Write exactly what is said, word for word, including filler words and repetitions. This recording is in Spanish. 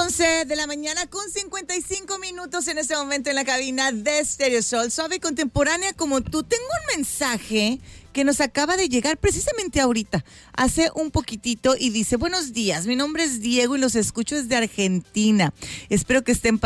once de la mañana con cincuenta y cinco minutos en este momento en la cabina de Stereo Sol. Suave y contemporánea como tú. Tengo un mensaje que nos acaba de llegar precisamente ahorita, hace un poquitito, y dice: buenos días, mi nombre es Diego y los escucho desde Argentina. Espero que estén